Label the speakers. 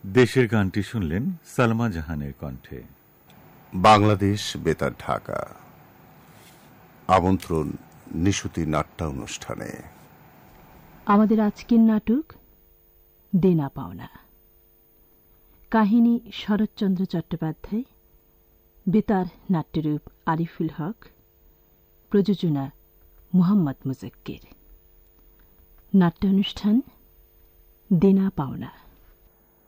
Speaker 1: দেশের গানটি শুনলেন সালমা জাহানের কণ্ঠে।
Speaker 2: বাংলাদেশ বেতার ঢাকা। আমন্ত্রণ নিশুতি নাট্য অনুষ্ঠানে।
Speaker 3: আমাদের আজকের নাটক দেনা পাওনা। কাহিনী শরৎচন্দ্র চট্টোপাধ্যায়, বেতার নাট্যরূপ আরিফুল হক, প্রযোজনা মুহাম্মদ মুজাক্কির। নাট্যানুষ্ঠান দেনা পাওনা।